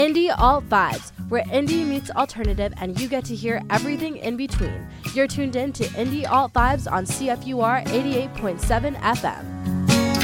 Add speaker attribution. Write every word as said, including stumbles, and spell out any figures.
Speaker 1: Indie Alt Vibes, where indie meets alternative and you get to hear everything in between. You're tuned in to Indie Alt Vibes on C F U R eighty-eight point seven F M.